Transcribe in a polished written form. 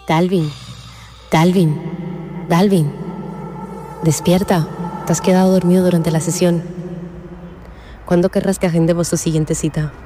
Dalvin, Dalvin, Dalvin. Despierta, te has quedado dormido durante la sesión. ¿Cuándo querrás que agendemos tu siguiente cita?